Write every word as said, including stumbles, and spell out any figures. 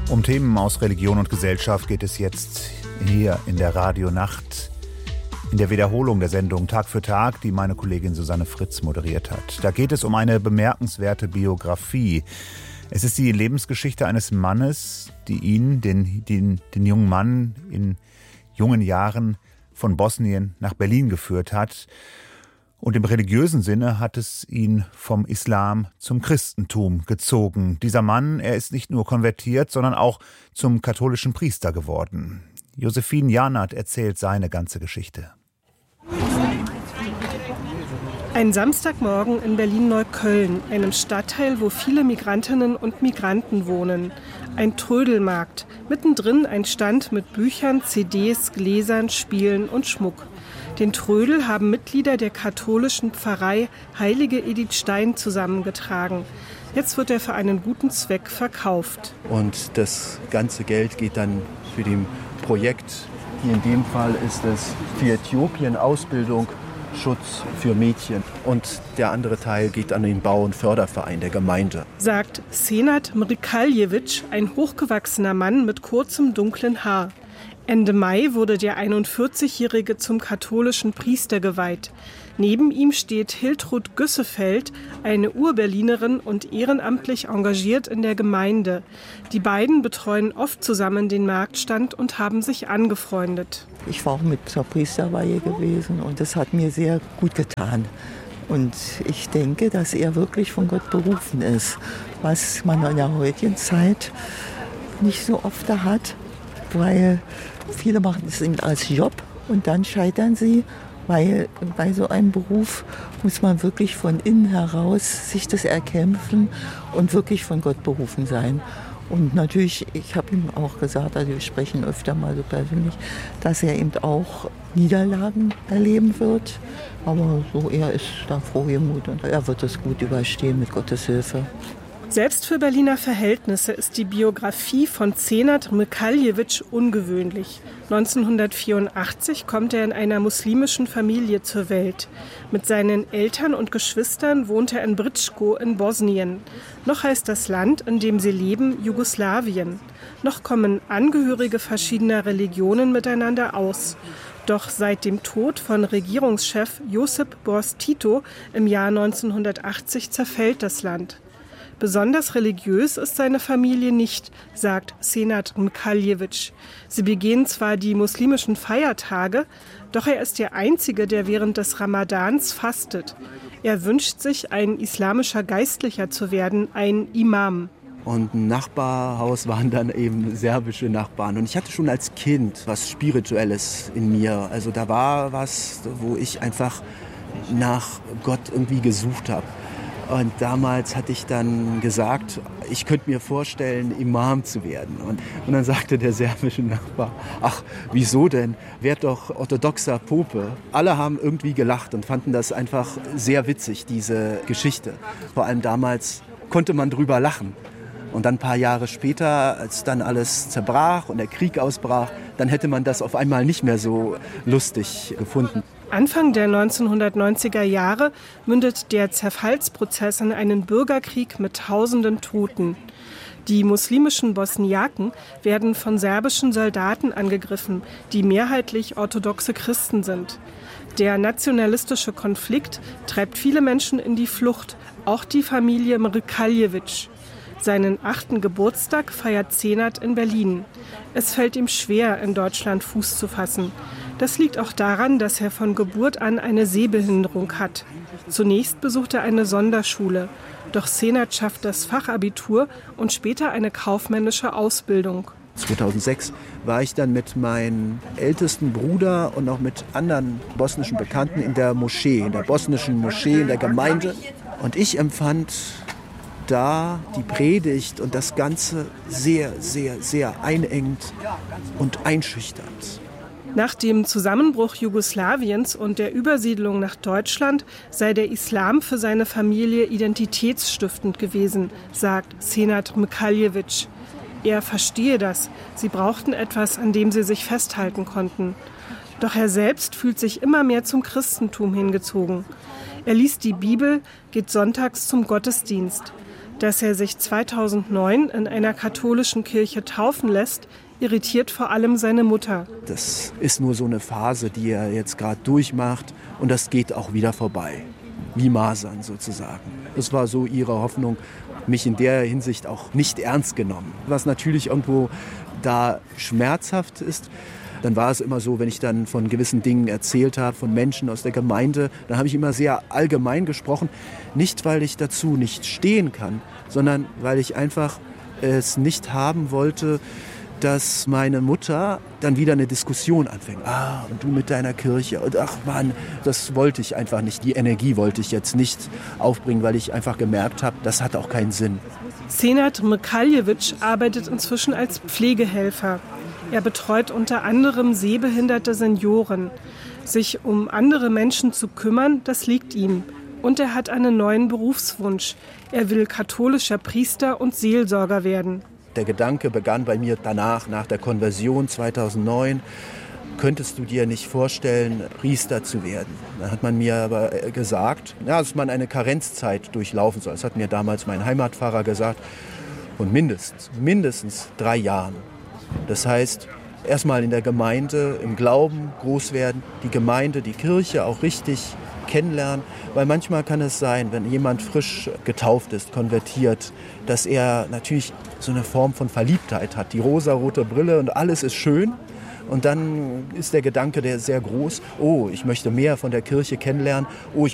Um Themen aus Religion und Gesellschaft geht es jetzt hier in der Radionacht, in der Wiederholung der Sendung Tag für Tag, die meine Kollegin Susanne Fritz moderiert hat. Da geht es um eine bemerkenswerte Biografie. Es ist die Lebensgeschichte eines Mannes, die ihn, den, den, den jungen Mann in jungen Jahren von Bosnien nach Berlin geführt hat. Und im religiösen Sinne hat es ihn vom Islam zum Christentum gezogen. Dieser Mann, er ist nicht nur konvertiert, sondern auch zum katholischen Priester geworden. Josephine Janert erzählt seine ganze Geschichte. Ein Samstagmorgen in Berlin-Neukölln, einem Stadtteil, wo viele Migrantinnen und Migranten wohnen. Ein Trödelmarkt, mittendrin ein Stand mit Büchern, C Ds, Gläsern, Spielen und Schmuck. Den Trödel haben Mitglieder der katholischen Pfarrei Heilige Edith Stein zusammengetragen. Jetzt wird er für einen guten Zweck verkauft. Und das ganze Geld geht dann für das Projekt. Hier in dem Fall ist es für Äthiopien Ausbildung, Schutz für Mädchen. Und der andere Teil geht an den Bau- und Förderverein der Gemeinde. Sagt Senat Mrkaljević, ein hochgewachsener Mann mit kurzem dunklen Haar. Ende Mai wurde der einundvierzigjährige zum katholischen Priester geweiht. Neben ihm steht Hiltrud Güssefeld, eine Urberlinerin und ehrenamtlich engagiert in der Gemeinde. Die beiden betreuen oft zusammen den Marktstand und haben sich angefreundet. Ich war auch mit zur Priesterweihe gewesen und das hat mir sehr gut getan. Und ich denke, dass er wirklich von Gott berufen ist, was man in der heutigen Zeit nicht so oft hat, weil viele machen es eben als Job und dann scheitern sie, weil bei so einem Beruf muss man wirklich von innen heraus sich das erkämpfen und wirklich von Gott berufen sein. Und natürlich, ich habe ihm auch gesagt, also wir sprechen öfter mal so persönlich, dass er eben auch Niederlagen erleben wird. Aber so, er ist da frohgemut und er wird es gut überstehen mit Gottes Hilfe. Selbst für Berliner Verhältnisse ist die Biografie von Senat Mrkaljević ungewöhnlich. neunzehnhundertvierundachtzig kommt er in einer muslimischen Familie zur Welt. Mit seinen Eltern und Geschwistern wohnt er in Brčko in Bosnien. Noch heißt das Land, in dem sie leben, Jugoslawien. Noch kommen Angehörige verschiedener Religionen miteinander aus. Doch seit dem Tod von Regierungschef Josip Broz Tito im Jahr neunzehnhundertachtzig zerfällt das Land. Besonders religiös ist seine Familie nicht, sagt Senat Mrkaljević. Sie begehen zwar die muslimischen Feiertage, doch er ist der Einzige, der während des Ramadans fastet. Er wünscht sich, ein islamischer Geistlicher zu werden, ein Imam. Und im Nachbarhaus waren dann eben serbische Nachbarn. Und ich hatte schon als Kind was Spirituelles in mir. Also da war was, wo ich einfach nach Gott irgendwie gesucht habe. Und damals hatte ich dann gesagt, ich könnte mir vorstellen, Imam zu werden. Und, und dann sagte der serbische Nachbar, ach, wieso denn? Werd doch orthodoxer Pope. Alle haben irgendwie gelacht und fanden das einfach sehr witzig, diese Geschichte. Vor allem damals konnte man drüber lachen. Und dann ein paar Jahre später, als dann alles zerbrach und der Krieg ausbrach, dann hätte man das auf einmal nicht mehr so lustig gefunden. Anfang der neunzehnhundertneunziger Jahre mündet der Zerfallsprozess in einen Bürgerkrieg mit tausenden Toten. Die muslimischen Bosniaken werden von serbischen Soldaten angegriffen, die mehrheitlich orthodoxe Christen sind. Der nationalistische Konflikt treibt viele Menschen in die Flucht, auch die Familie Mrkaljević. Seinen achten Geburtstag feiert Senat in Berlin. Es fällt ihm schwer, in Deutschland Fuß zu fassen. Das liegt auch daran, dass er von Geburt an eine Sehbehinderung hat. Zunächst besucht er eine Sonderschule. Doch Senat schafft das Fachabitur und später eine kaufmännische Ausbildung. zweitausendsechs war ich dann mit meinem ältesten Bruder und auch mit anderen bosnischen Bekannten in der Moschee, in der bosnischen Moschee, in der Gemeinde. Und ich empfand da die Predigt und das Ganze sehr, sehr, sehr einengend und einschüchternd. Nach dem Zusammenbruch Jugoslawiens und der Übersiedlung nach Deutschland sei der Islam für seine Familie identitätsstiftend gewesen, sagt Senat Mrkaljević. Er verstehe das. Sie brauchten etwas, an dem sie sich festhalten konnten. Doch er selbst fühlt sich immer mehr zum Christentum hingezogen. Er liest die Bibel, geht sonntags zum Gottesdienst. Dass er sich zweitausendneun in einer katholischen Kirche taufen lässt, irritiert vor allem seine Mutter. Das ist nur so eine Phase, die er jetzt gerade durchmacht und das geht auch wieder vorbei. Wie Masern sozusagen. Das war so ihre Hoffnung, mich in der Hinsicht auch nicht ernst genommen. Was natürlich irgendwo da schmerzhaft ist, dann war es immer so, wenn ich dann von gewissen Dingen erzählt habe, von Menschen aus der Gemeinde, dann habe ich immer sehr allgemein gesprochen. Nicht, weil ich dazu nicht stehen kann, sondern weil ich einfach es nicht haben wollte, dass meine Mutter dann wieder eine Diskussion anfängt. Ah, und du mit deiner Kirche. Und ach Mann, das wollte ich einfach nicht. Die Energie wollte ich jetzt nicht aufbringen, weil ich einfach gemerkt habe, das hat auch keinen Sinn. Senad Mrkaljević arbeitet inzwischen als Pflegehelfer. Er betreut unter anderem sehbehinderte Senioren. Sich um andere Menschen zu kümmern, das liegt ihm. Und er hat einen neuen Berufswunsch. Er will katholischer Priester und Seelsorger werden. Der Gedanke begann bei mir danach, nach der Konversion zweitausendneun. Könntest du dir nicht vorstellen, Priester zu werden? Dann hat man mir aber gesagt, ja, dass man eine Karenzzeit durchlaufen soll. Das hat mir damals mein Heimatpfarrer gesagt. Und mindestens, mindestens drei Jahren. Das heißt, erstmal in der Gemeinde, im Glauben groß werden, die Gemeinde, die Kirche auch richtig kennenlernen. Weil manchmal kann es sein, wenn jemand frisch getauft ist, konvertiert, dass er natürlich so eine Form von Verliebtheit hat. Die rosarote Brille und alles ist schön. Und dann ist der Gedanke, der ist sehr groß, oh, ich möchte mehr von der Kirche kennenlernen, oh, ich